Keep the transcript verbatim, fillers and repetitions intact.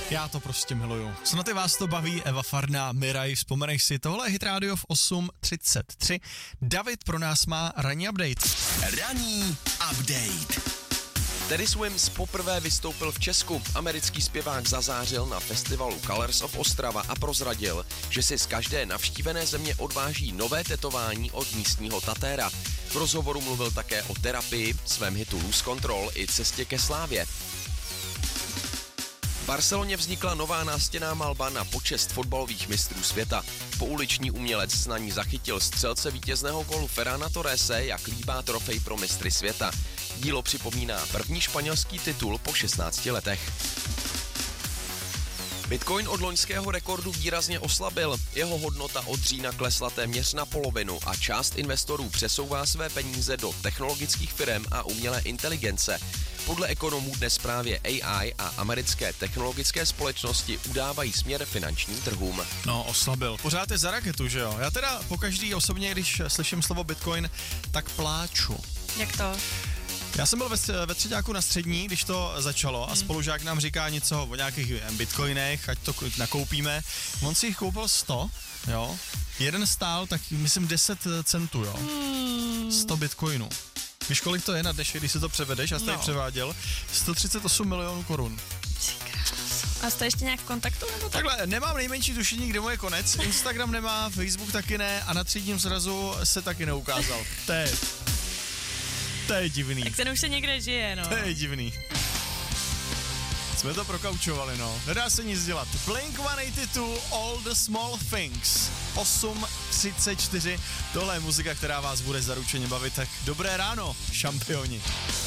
Já to prostě miluju. Snad i vás to baví, Eva Farná, Miraj, vzpomeneš si, tohle je Hit Radio v osm třicet tři. David pro nás má ranní update. Ranní update. Teddy Swims poprvé vystoupil v Česku. Americký zpěvák zazářil na festivalu Colors of Ostrava a prozradil, že si z každé navštívené země odváží nové tetování od místního tatéra. V rozhovoru mluvil také o terapii, svém hitu Lose Control i cestě ke slávě. V Barceloně vznikla nová nástěnná malba na počest fotbalových mistrů světa. Pouliční umělec na ní zachytil střelce vítězného gólu Ferrana Torrese, jak líbá trofej pro mistry světa. Dílo připomíná první španělský titul po šestnácti letech. Bitcoin od loňského rekordu výrazně oslabil. Jeho hodnota od října klesla téměř na polovinu a část investorů přesouvá své peníze do technologických firem a umělé inteligence. Podle ekonomů dnes právě A I a americké technologické společnosti udávají směr finančním trhům. No, oslabil. Pořád je za raketu, že jo? Já teda pokaždý osobně, když slyším slovo Bitcoin, tak pláču. Jak to? Já jsem byl ve, ve třetíku na střední, když to začalo a spolužák nám říká něco o nějakých bitcoinech, ať to nakoupíme. On si jich koupil sto, jo. Jeden stál tak myslím deset centů, jo. sto bitcoinů. Víš, kolik to je na dnešek, když si to převedeš, já jsem no. převáděl? sto třicet osm milionů korun. A jste ještě nějak v kontaktu? Nebo tak? Takhle, nemám nejmenší tušení, kde mu je konec. Instagram nemá, Facebook taky ne a na třídním zrazu se taky neukázal. To je... To je divný. Tak ten už se někde žije, no. To je divný. Jsme to prokaučovali, no. Nedá se nic dělat. Blink sto osmdesát dva, All the Small Things. osm třicet čtyři. Tohle je muzika, která vás bude zaručeně bavit. Tak dobré ráno, šampioni.